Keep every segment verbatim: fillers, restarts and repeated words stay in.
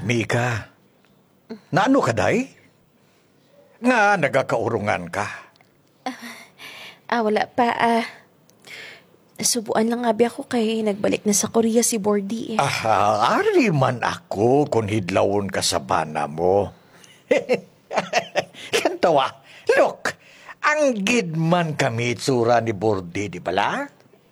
Mika, naano ka day? Nga nagakaurungan ka. Ah, wala pa ah. Subuan lang nga bi ako kay nagbalik na sa Korea si Bordy eh. Ah, ari man ako kung hidlawon ka sa bana mo. Yan tawa. Look, ang gidman kami itsura ni Bordy, di bala?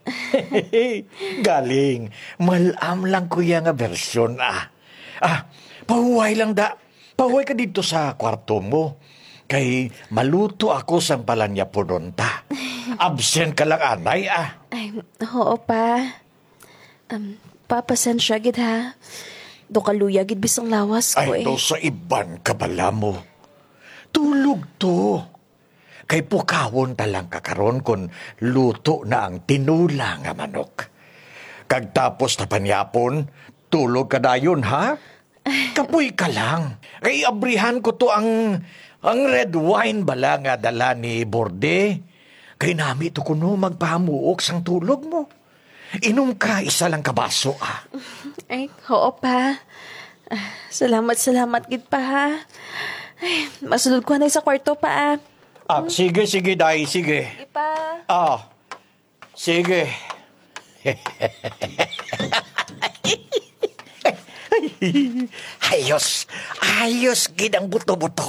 Galing. Malam lang kuya nga versyon ah. Ah, pahuway lang da. Pahuway ka dito sa kwarto mo. Kay maluto ako sa palanya punonta. Absent ka lang anay ah. Ay, oo pa. Um, papasensya gid ha. Do kaluya gid bisang lawas ko Ay eh. no sa iban kabala mo. Tulog to. Kay pukawon talang kakaron kon luto na ang tinula nga manok. Kagtapos na panyapon, tulog ka dayon ha? Kapoy ka lang. Kay abrihan ko to ang ang red wine bala nga dala ni Borde. Kay nami to kuno magpahamuok sang tulog mo. Inom ka isa lang kabaso ah. Ay, oo pa. Ah, Salamat, salamat gid pa ha. Ay, masulod ko na sa kwarto pa ah. Ah, sige, sige, day, sige. Ipa. Ah, sige. Ayos, ayos gid ang buto-buto.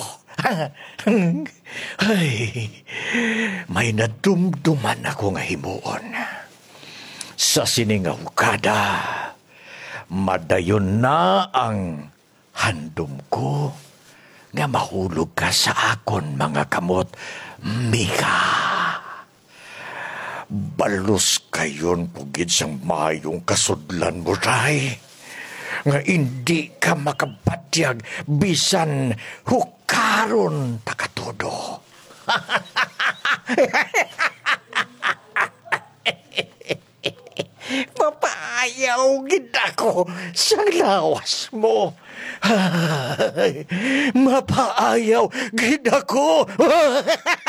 Ay, may nadumduman ako nga himuon. Sa siningawkada, madayon na ang handom ko nga mahulog ka sa akon mga kamot, Mika. Balos kayon pugid sang mayong kasudlan mo, Ray. Nga hindi ka makabatyag bisan hukaron takatodo. Papaayaw gid ako sa lawas mo. Ay, mapaayaw gid ako.